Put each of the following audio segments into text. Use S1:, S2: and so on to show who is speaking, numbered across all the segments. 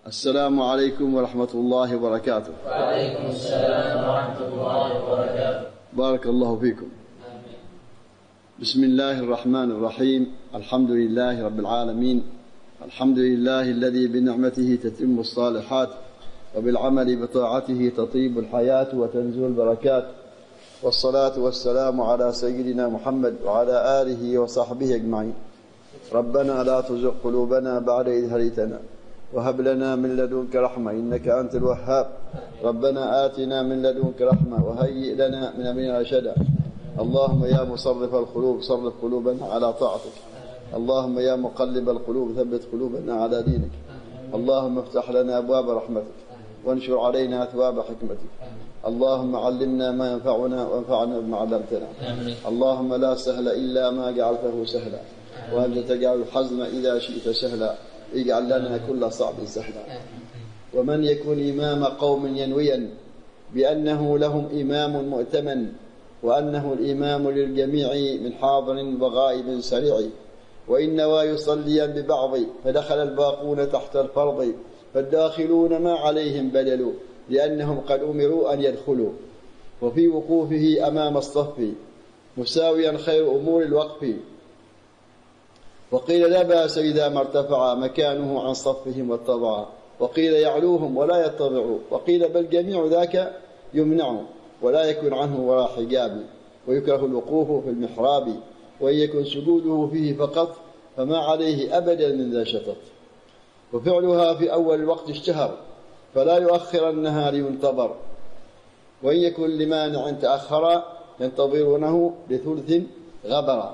S1: السلام عليكم ورحمة الله وبركاته.
S2: وعليكم السلام ورحمة الله وبركاته.
S1: بارك الله فيكم.
S2: آمين.
S1: بسم الله الرحمن الرحيم. الحمد لله رب العالمين. الحمد لله الذي بنعمته تتم الصالحات وبالعمل بطاعته تطيب الحياة وتنزل البركات، والصلاة والسلام على سيدنا محمد وعلى آله وصحبه أجمعين. ربنا لا تزغ قلوبنا بعد إذ هديتنا وهب لنا من لدنك رحمة إنك أنت الوهاب. ربنا آتنا من لدنك رحمة وهيئ لنا من أمرنا رشدا. اللهم يا مصرف القلوب صرف قلوبنا على طاعتك. اللهم يا مقلب القلوب ثبت قلوبنا على دينك. اللهم افتح لنا أبواب رحمتك وانشر علينا أثواب حكمتك. اللهم علمنا ما ينفعنا وانفعنا بما علمتنا. اللهم لا سهل إلا ما جعلته سهلا، وأنت تجعل الحزن إذا شئت سهلا. اجعل لنا كل صعب سهلا. ومن يكن إمام قوم ينويا بأنه لهم إمام مؤتمن، وأنه الإمام للجميع من حاضر وغائب سريع، وإن نوى يصليا ببعض فدخل الباقون تحت الفرض، فالداخلون ما عليهم بدلوا لأنهم قد أمروا أن يدخلوا. وفي وقوفه أمام الصف مساويا خير أمور الوقف، وقيل لا بأس إذا ما ارتفع مكانه عن صفهم واتبع، وقيل يعلوهم ولا يتبعوا، وقيل بل جميع ذاك يمنع ولا يكن عنه وراء حجاب، ويكره الوقوف في المحراب، وإن يكن سجوده فيه فقط فما عليه أبدا من ذا شطط. وفعلها في أول الوقت اشتهر فلا يؤخرنها لينتظر، وإن يكن لمانع تأخر ينتظرونه لثلث غبرا،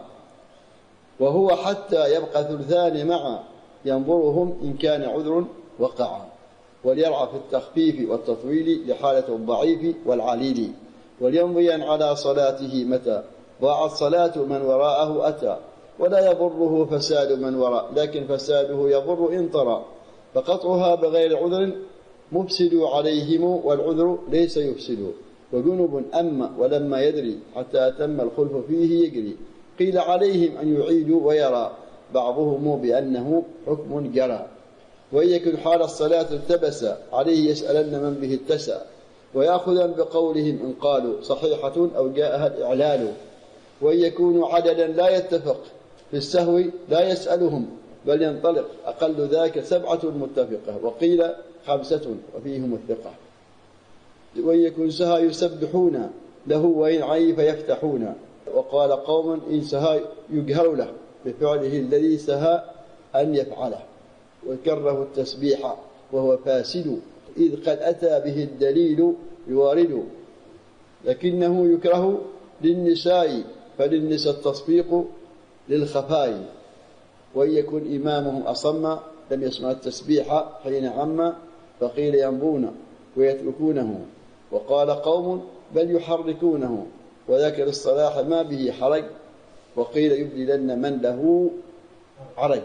S1: وهو حتى يبقى ثلثان معا ينظرهم إن كان عذر وقعا، وليرعى في التخفيف والتطويل لحالة الضعيف والعليل، وليمضيا على صلاته متى ضاعت صلاة من وراءه أتى، ولا يضره فساد من وراء لكن فساده يضر إن طرى، فقطعها بغير عذر مفسد عليهم والعذر ليس يفسد، وجنب أما ولما يدري حتى أتم الخلف فيه يجري، قيل عليهم أن يعيدوا ويرى بعضهم بأنه حكم جرى، وإن يكن حال الصلاة التبس عليه يسألن من به اتسى، ويأخذا بقولهم إن قالوا صحيحة أو جاءها الإعلال، وإن يكونوا عددا لا يتفق في السهو لا يسألهم بل ينطلق أقل ذاك 7 متفقة، وقيل 5 وفيهم الثقة. وإن يكن سها يسبحون له وإن عيف يفتحون، وقال قوم إن سها يجهر له بفعله الذي سها أن يفعله، وكره التسبيح وهو فاسد إذ قد أتى به الدليل يوارد، لكنه يكره للنساء فللنساء التصفيق للخفاء، وإن يكن إمامهم أصم لم يسمع التسبيح حين عم، فقيل ينبون ويتركونه، وقال قوم بل يحركونه، وذكر الصلاح ما به حرج، وقيل يبدلن من له عرج.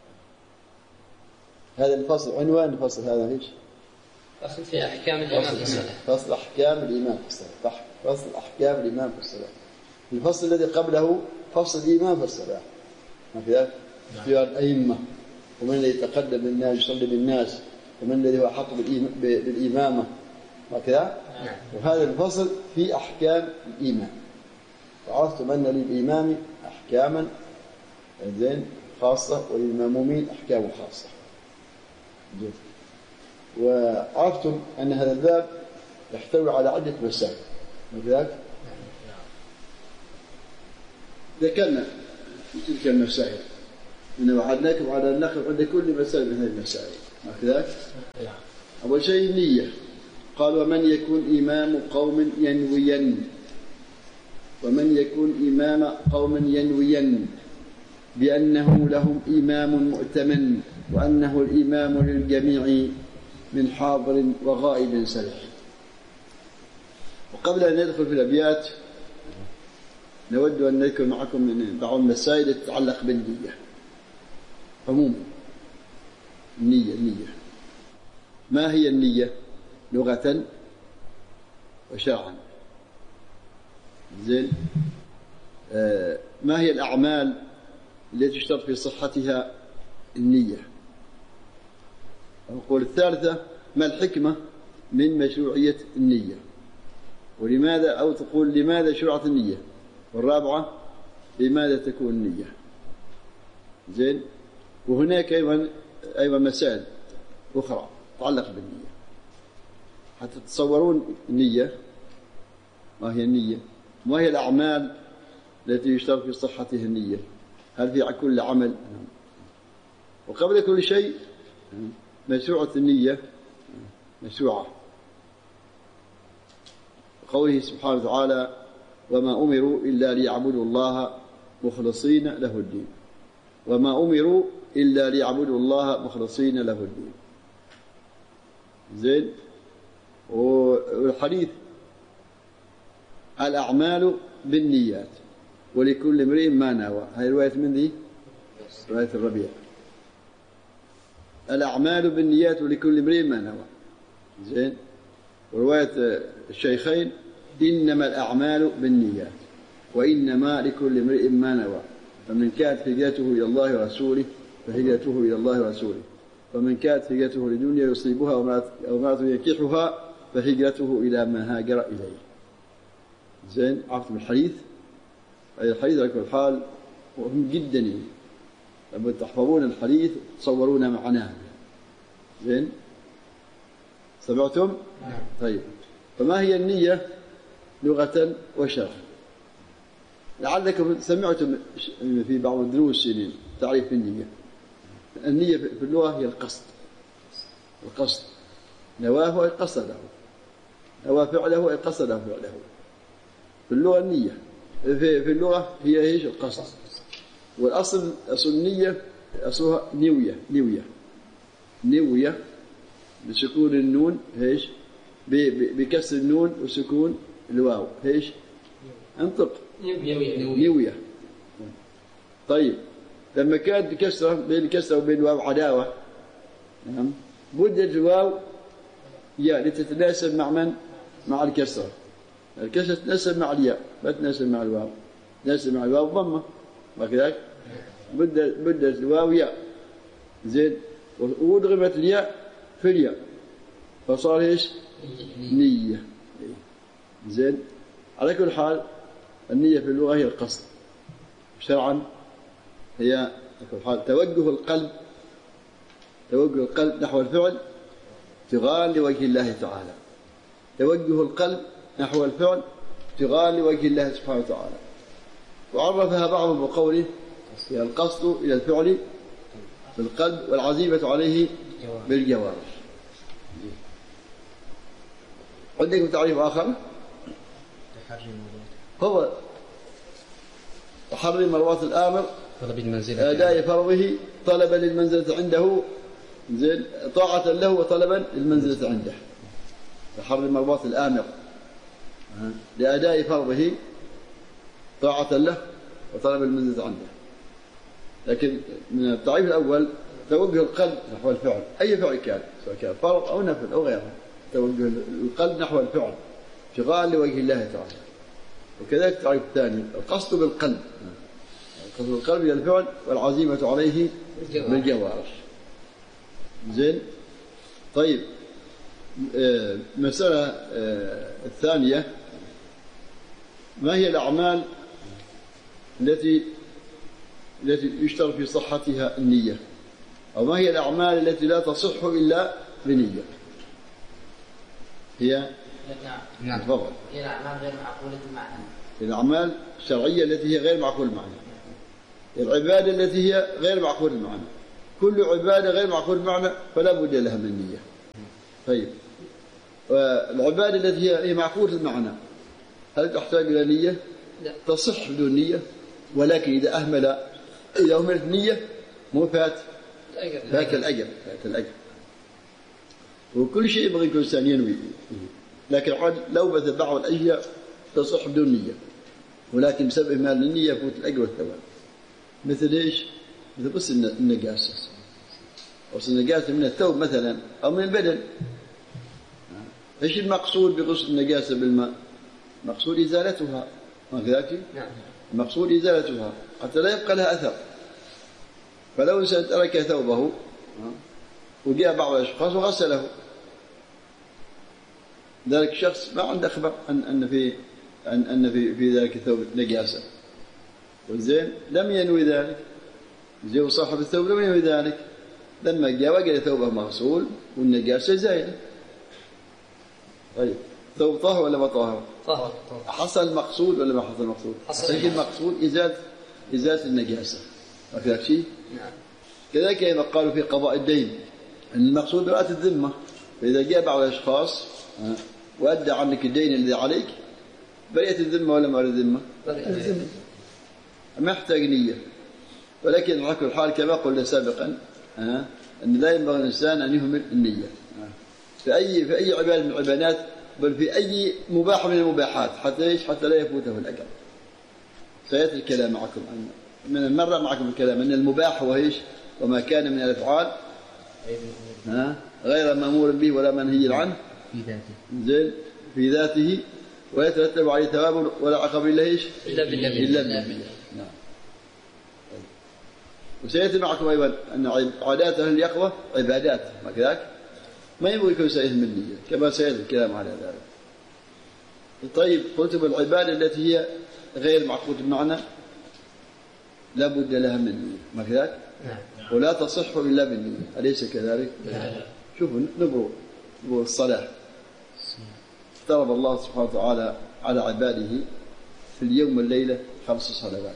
S1: هذا الفصل عنوان الفصل هذا ايش؟
S2: فصل في أحكام الإمام في الصلاة.
S1: فصل أحكام الإمام في الصلاة. فصل أحكام الإمام في الصلاة. الفصل الذي قبله فصل الإمام في الصلاة. ما في ذلك؟ اختيار الأئمة، ومن الذي يتقدم للناس يصلي بالناس، ومن الذي هو حق بالإمامة، هكذا. وهذا الفصل في أحكام الإمام. وعرفتم أن للإمام أحكاما زين خاصة وللمأمومين أحكام خاصة. جيد. وعرفتم أن هذا الباب يحتوي على عدة مسائل، وذلك ذكرنا تلك المسائل إن وعدناكم على النقل عند كل مسائل من هذه المسائل، وكذلك أول شيء النية. قال ومن يكون إمام قوم ينويا، ومن يكون إمام قوم ينويا بأنه لهم إمام مؤتمن، وأنه الإمام للجميع من حاضر وغائب سريع. وقبل أن ندخل في الأبيات نود أن نذكر معكم من بعض المسائل تتعلق بالنية عموما. النية ما هي النية لغة وشرعا؟ زين. ما هي الأعمال التي تشترط في صحتها النية؟ القول الثالثة: ما الحكمة من مشروعية النية؟ ولماذا، أو تقول لماذا شرعت النية؟ والرابعة: لماذا تكون النية؟ زين. وهناك أيضا مسائل أخرى تتعلق بالنية حتى تتصورون النية. ما هي النية؟ ما هي الأعمال التي يشترط في صحتها النية؟ هل في كل عمل؟ وقبل كل شيء مشروعة النية مشروعة. قوله سبحانه وتعالى: وما أمروا إلا ليعبدوا الله مخلصين له الدين. وما أمروا إلا ليعبدوا الله مخلصين له الدين. زين. والحديث: الأعمال بالنيات ولكل امرئ ما نوى. هذه رواية من ذي؟ رواية الربيع. الأعمال بالنيات ولكل امرئ ما نوى. زين. ورواية الشيخين: إنما الأعمال بالنيات وإنما لكل امرئ ما نوى. فمن كانت هجرته إلى الله ورسوله فهجرته إلى الله ورسوله، ومن كانت هجرته لدنيا يصيبها أو امرأة ينكحها فهجرته إلى ما هاجر إليه. زين. عرفتم الحديث؟ أي الحديث على كل حال مهم جدا، لما تحفظون الحديث تصورون معناه. زين. سمعتم؟
S2: نعم.
S1: طيب، فما هي النية لغة وشرعا؟ لعلكم سمعتم في بعض الدروس تعريف النية. النية في اللغة هي القصد. القصد نواه أي قصده، نوى فعله أي قصده فعله. في اللغة النية، في اللغة هي ايش؟ القصد. والأصل النية أصلها نوية بسكون النون ايش؟ بكسر النون وسكون الواو ايش؟ انطق. نوية. طيب، لما كانت بكسرة، بين الكسرة وبين الواو عداوة، نعم، بدت الواو ياء لتتناسب مع من؟ مع الكسرة. الكسرة تتناسب مع الياء، ما تتناسب مع الواو. تتناسب مع الواو ضمة، وكذلك بدت الواو ياء. زين. وادغمت الياء في الياء فصار ايش؟ نية. زين. على كل حال النية في اللغة هي القصد. شرعا هي على كل حال توجه القلب نحو الفعل ابتغاء لوجه الله تعالى. توجه القلب نحو الفعل ابتغاء لوجه الله سبحانه وتعالى. وعرفها بعضهم بقوله: هي القصد إلى الفعل بالقلب والعزيمة عليه بالجوارح. عندكم تعريف آخر؟ هو تحري مرضات الآمر،
S3: طلب المنزلة،
S1: أداء فرضه طلبا للمنزلة عنده، زين، طاعة له وطلبا للمنزلة عنده. تحري مرضات الآمر لأداء فرضه طاعة له وطلب المنزلة عنده. لكن من التعريف الأول توجه القلب نحو الفعل، أي فعل كان، سواء كان فرض أو نفل أو غيره. توجه القلب نحو الفعل ابتغاء لوجه الله تعالى. وكذلك التعريف الثاني: القصد بالقلب، قصد القلب إلى الفعل والعزيمة عليه بالجوارح. زين. طيب، مسألة الثانية: ما هي الأعمال التي يشترط في صحتها النية؟ أو ما هي الأعمال التي لا تصح إلا بنية؟ هي
S2: نعم.
S1: تفضل.
S2: هي الأعمال غير معقولة المعنى.
S1: الأعمال الشرعية التي هي غير معقول المعنى. العبادة التي هي غير معقول المعنى. كل عبادة غير معقول المعنى فلا بد لها من نية. طيب، والعبادة التي هي معقولة المعنى هل تحتاج إلى نية؟
S2: لا.
S1: تصح بدون نية، ولكن إذا أهملت النية مو فات الأجر. وكل شيء يبغى يكون إنسان ينوي، لكن لو بث بعض الأشياء تصح بدون نية، ولكن بسبب إهمال النية يفوت الأجر والثواب. مثل إيش؟ مثل بس النجاسة. غسل النجاسة من الثوب مثلا أو من البدن. إيش المقصود بغسل النجاسة بالماء؟ مقصود إزالتها، ما كذلك؟ المقصود إزالتها حتى لا يبقى لها أثر. فلو إنسان ترك ثوبه وجاء بعض الأشخاص وغسله، ذلك الشخص ما عنده خبر أن في ذلك الثوب نجاسة، والزين لم ينوي ذلك، زين صاحب الثوب لم ينوي ذلك، لما جاء وجد ثوبه مغسول والنجاسة زايلة. طيب ثوب طاهر ولا ما طاهر؟
S2: طاهر.
S1: حصل المقصود ولا ما حصل المقصود؟ حصل المقصود إزالة النجاسة، ما في شيء؟
S2: نعم.
S1: كذلك أيضا قالوا في قضاء الدين أن المقصود براءة الذمة، فإذا جاء بعض الأشخاص وأدى عنك الدين الذي عليك برئت الذمة ولا ما الذمة؟ الذمة ما يحتاج نية، ولكن على كل حال كما قلنا سابقا أن لا ينبغي الإنسان أن يهمل النية في أي عبادة من العبادات، بل في أي مباح من المباحات، حتى لا يفوته الأجر. سيأتي الكلام معكم من المرة معكم الكلام أن المباح هو إيش؟ وما كان من الأفعال غير مأمور به ولا منهي عنه زين في ذاته ويترتب عليه ثواب ولا عقاب إلا إيش؟
S2: إلا بالله.
S1: نعم. وسيأتي معكم أيضا أن عادات أهل اليقظة عبادات، ما كذاك ما ينبغي يكون سيئهم النية كما سيأتي الكلام على ذلك. طيب قلت بالعبادة التي هي غير معقودة المعنى لا بد لها من النية، ما كذاك؟ ولا تصح إلا بالنية، أليس كذلك؟ شوفوا نبرو الصلاة، افترض الله سبحانه وتعالى على عباده في اليوم والليلة 5 صلوات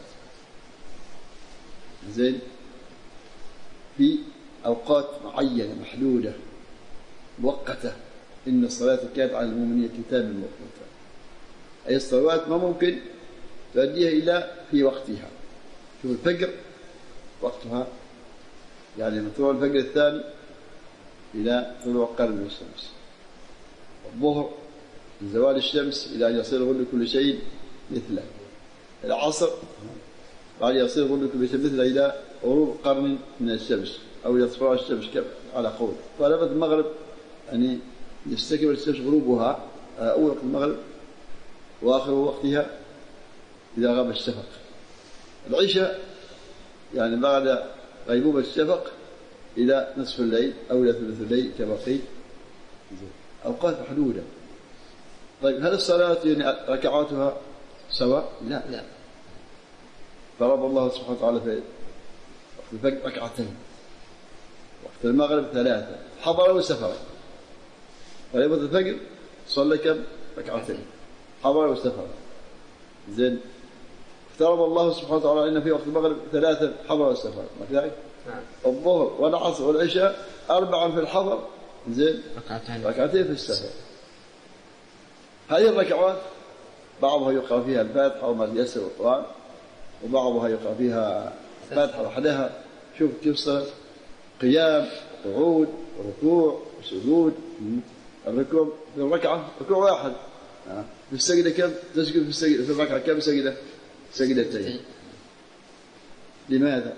S1: زين في أوقات معينة محدودة مؤقتة. إن الصلاة كانت على المؤمنين كتابا موقوتا، أي الصلوات ما ممكن تؤديها إلا في وقتها. شوف الفجر وقتها يعني من طلوع الفجر الثاني إلى طلوع قرن الشمس، الظهر من زوال الشمس إلى أن يصير غل كل شيء مثله، العصر بعد يصير غل كل شيء مثله إلى غروب قرن من الشمس أو إلى طلوع الشمس على قول. فلما المغرب يعني يستكمل الشمس غروبها أول وقت المغرب وآخر وقتها إذا غاب الشفق. العشاء يعني بعد غيبوبة الشفق إلى نصف الليل أو إلى ثلث الليل كما قيل، أوقات محدودة. طيب هل الصلاة يعني ركعاتها سواء؟ لا. فرض الله سبحانه وتعالى في وقت الفجر 2 ركعتين، وقت المغرب 3، حضر وسفر. غيبوبة الفجر صلى كم؟ 2 ركعتين، حضر وسفر. زين افترض الله سبحانه وتعالى أن في وقت المغرب 3 حضر وسفر، ما كذلك؟ الظهر والعصر والعشاء 4 في الحضر زين 2 ركعتين في السفر. هذه الركعات بعضها يقرأ فيها الفاتحة وما تيسر القرآن، وبعضها يقرأ فيها الفاتحة وحدها. شوف كيف صار قيام قعود ركوع وسجود. الركوع في الركعة ركوع واحد، في السجدة كم تسجد؟ في الركعة كم سجدة؟ سجدتين. لماذا؟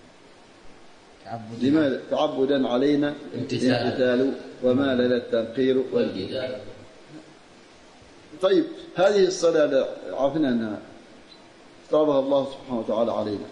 S1: تعبدا علينا امتثال وما لنا التنقير والجدال. طيب هذه الصلاة عرفنا أنها افترضها الله سبحانه وتعالى علينا،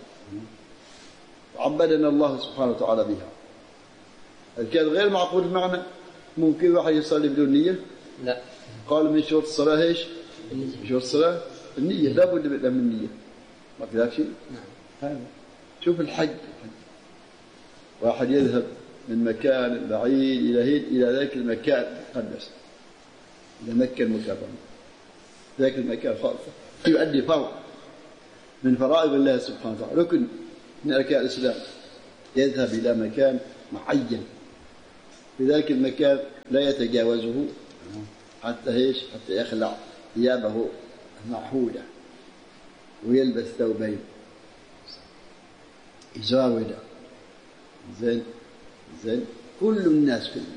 S1: عبدنا الله سبحانه وتعالى بها. كان غير معقول المعنى، ممكن واحد يصلي بدون نية؟
S2: لا.
S1: قال من شروط الصلاة ايش؟ من شروط الصلاة النية، لا بد من النية، ما كذا شيء؟ نعم. شوف الحج، واحد يذهب من مكان بعيد إلى ذاك المكان المقدس، إلى مكة المكرمة، ذاك المكان يؤدي فرض من فرائض الله سبحانه وتعالى، ركن من أركان الإسلام، يذهب إلى مكان معين، في ذاك المكان لا يتجاوزه حتى يخلع ثيابه المعهودة ويلبس ثوبين يزاوده. زين كل الناس كلهم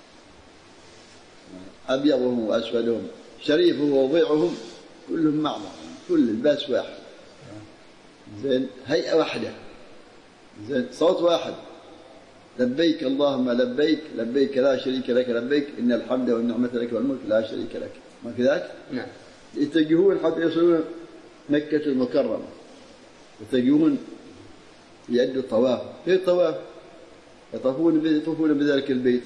S1: أبيضهم وأسودهم شريفهم ووضيعهم كلهم مع بعض، كل الباس واحد، زين هيئة واحدة، زين صوت واحد، لبيك اللهم لبيك لبيك لا شريك لك لبيك إن الحمد والنعمة لك والملك لا شريك لك، ما كذاك؟ نعم. يتجهون حتى يصلون مكة المكرمة، يتجهون يأدوا الطواف. في الطواف يطوفون بذلك البيت.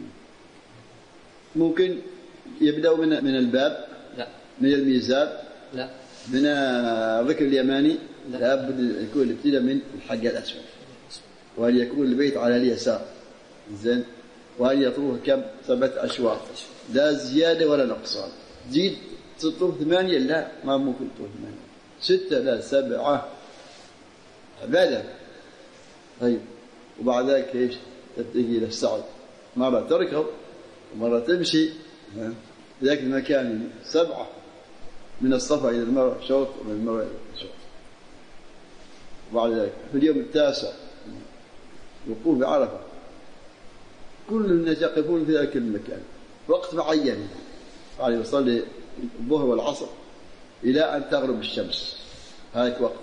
S1: ممكن يبدأوا من الباب،
S2: لا.
S1: من الميزاب،
S2: لا.
S1: من الركن اليماني، لابد يكون الابتداء من الحجر الأسود، وأن يكون البيت على اليسار. زين. وأن يطوف كم 7 أشواط، لا زيادة ولا نقصان. زيد تطوف 8 لا، ما ممكن تطوف 8. 6 لا، 7 عبادة. طيب، وبعد ذلك ايش؟ تتجه إلى السعي، مرة تركض ومرة تمشي. ذاك المكان 7 من الصفا إلى المروة شوط، ومن المروة إلى شوط. وبعد ذلك في اليوم التاسع وقوف بعرفة، كل الناس يقفون في ذلك المكان وقت معين، يعني يصلي الظهر والعصر إلى أن تغرب الشمس. هذا وقت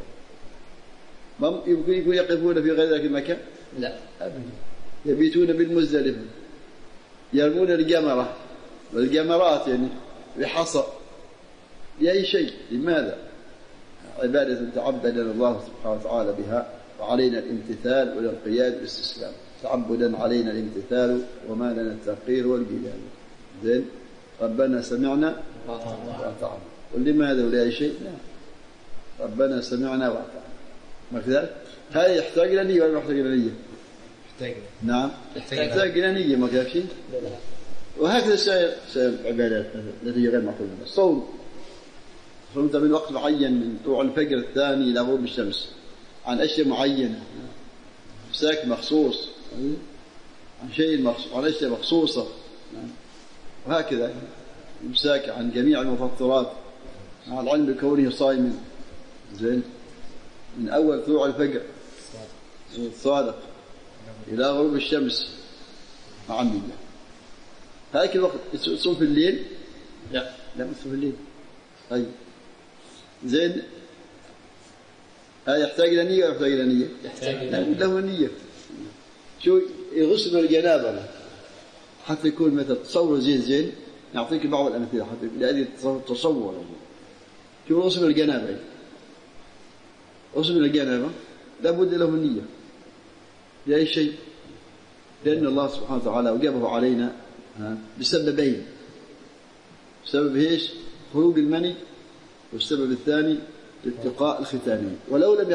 S1: يمكن يكون يقفون في غير ذلك المكان؟
S2: لا أبدا.
S1: يبيتون بالمزدلفة، يرمون الجمرة والجمرات يعني بحصى لأي شيء. لماذا؟ عبادة تعبدنا الله سبحانه وتعالى بها، وعلينا الامتثال والانقياد والاستسلام. تعبدا علينا الامتثال، وما لنا التقرير والجلال. زين. ربنا سمعنا وأطعنا. ولماذا ولا شيء؟ لا، ربنا سمعنا وأطعنا. ما كذلك؟ هذا يحتاج إلى نية ولا ما يحتاج إلى نية؟ نعم، يحتاج إلى نية. ما كذا شيء. وهكذا سائر العبادات التي غير معقولة. الصوم صمت من وقت معين، من طلوع الفجر الثاني إلى غروب الشمس، عن أشياء معينة، إمساك مخصوص عن شيء مخصوص، عن أشياء مخصوصة. وهكذا إمساك عن جميع المفطرات مع العلم بكونه صائما. زين. من أول طلوع الفجر الصادق إلى غروب الشمس مع النية. هذا الوقت يصوم في الليل؟ لا، لا يصوم في الليل. طيب، زين. هذا يحتاج إلى نية ولا يحتاج إلى نية؟
S2: يحتاج
S1: له نية. شو يغسل الجنابة حتى يكون مثل تصور زين. نعطيك بعض الأمثلة حتى لأجل تصور. شو غسل الجنابة؟ غسل الجنابة لابد له النية لأي شيء، لأن الله سبحانه وتعالى أوجبه علينا بسببين. سبب ايش؟ خروج المني، والسبب الثاني التقاء الختانين. ولو لم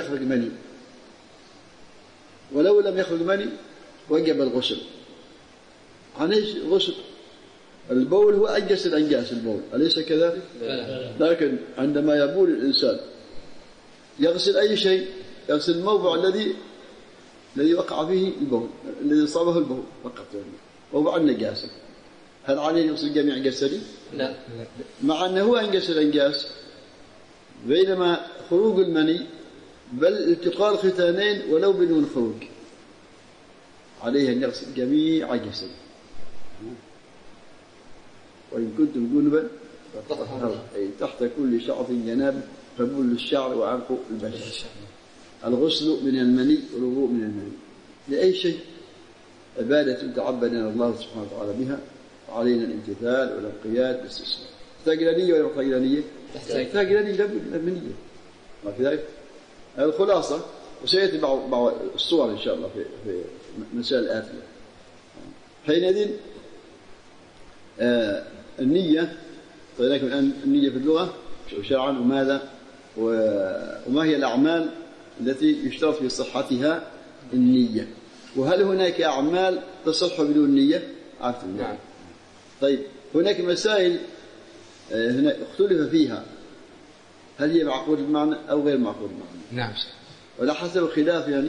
S1: يخرج مني وجب الغسل. عن ايش الغسل؟ البول هو أنجس الأنجاس، البول أليس كذلك؟ لكن عندما يبول الإنسان يغسل أي شيء، يغسل الموضع الذي وقع فيه البول، الذي صابه البول فقط، موضع النجاسة. هل عليه يغسل جميع جسده؟
S2: لا.
S1: مع أنه هو أنجس الأنجاس، بينما خروج المني بل التقاء الختانين ولو بدون خروج عليه أن يغسل جميع جسده. وإن كنتم جنبا فطهروا، أي تحت كل شعر جناب فبل الشعر وعنق البشر. الغسل من المني والوضوء من المني لأي شيء عبادة تعبدنا الله سبحانه وتعالى بها، وعلينا الامتثال والانقياد والاستسلام. تحتاج إلى نية ولا تحتاج إلى نية؟ تحتاج إلى نية من نية. ما في ذلك. الخلاصة، وسيأتي بعض الصور إن شاء الله في مسائل آتية. حينئذ النية، طيب الآن النية في اللغة شرعا وماذا وما هي الأعمال التي يشترط في صحتها النية، وهل هناك أعمال تصح بدون نية؟ نعم. طيب، هناك مسائل هنا اختلف فيها، هل هي معقول المعنى أو غير معقول المعنى؟
S3: نعم.
S1: ولا حسب الخلاف يعني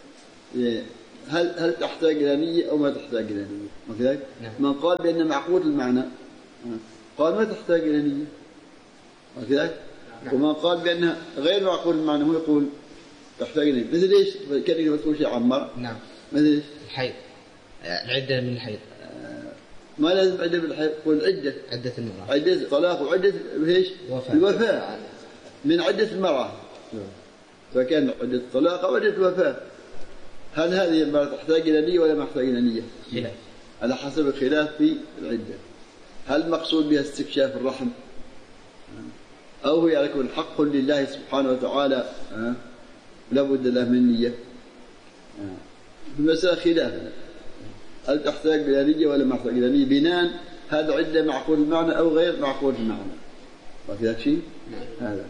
S1: هل تحتاج إلى نية أو ما تحتاج إلى نية؟ ما كذلك؟
S3: نعم.
S1: من قال بأن معقول المعنى قال ما تحتاج إلى نية، ما كذلك؟ نعم. ومن قال بأنها غير معقول المعنى هو يقول تحتاج إلى نية. مثل إيش؟ كلمة تقول شيء عمار.
S3: نعم.
S1: مثل إيش؟
S3: الحيض، العدة من الحيض.
S1: ما لازم عدة بالحيض، قول عدة
S3: المرأة،
S1: عدة طلاق وعدة إيش؟ الوفاة من عدة المرأة، فكان عدة الطلاق أو عدة الوفاة. هل هذه المرأة تحتاج إلى نية ولا ما تحتاج إلى نية؟
S3: خلاف،
S1: على حسب الخلاف في العدة. هل مقصود بها استكشاف الرحم أو هي يكون حق لله سبحانه وتعالى لا بد له من نية؟ المسألة خلاف، هل تحتاج إلى نية ولا ما تحتاج إلى نية؟ بناء هذا عدة معقول المعنى أو غير معقول المعنى، ما في شيء هذا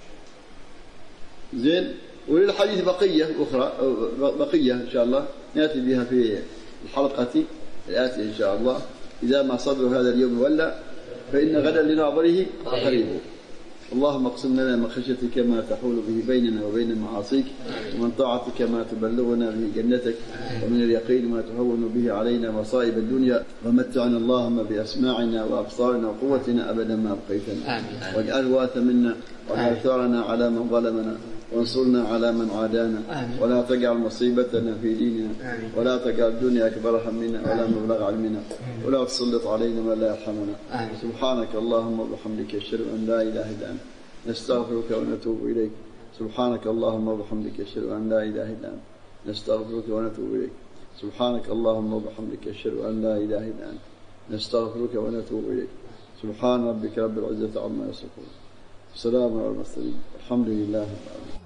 S1: زين. وللحديث بقية أخرى، بقية إن شاء الله نأتي بها في الحلقة الآتية إن شاء الله. إذا ما صدر هذا اليوم ولا فإن غدا لناظره قريب. اللهم اقسم لنا من خشيتك ما تحول به بيننا وبين معاصيك، ومن طاعتك ما تبلغنا به جنتك، ومن اليقين ما تهون به علينا مصائب الدنيا، ومتعنا اللهم بأسماعنا وأبصارنا وقوتنا أبدا ما أبقيتنا، واجعله وارث منا، واجعل ثارنا على من ظلمنا، وانصرنا على من عادانا، ولا تجعل مصيبتنا في ديننا، ولا تجعل الدنيا أكبر همنا ولا مبلغ علمنا، ولا تسلط علينا من لا يرحمنا. سبحانك اللهم وبحمدك أشهد أن لا إله إلا أنت نستغفرك ونتوب إليك. سبحانك اللهم وبحمدك أشهد أن لا إله إلا أنت نستغفرك ونتوب إليك. سبحانك اللهم وبحمدك أشهد أن لا إله إلا أنت نستغفرك ونتوب إليك. سبحان ربك رب العزة عما يصفون، سلام على المرسلين، الحمد لله رب العالمين.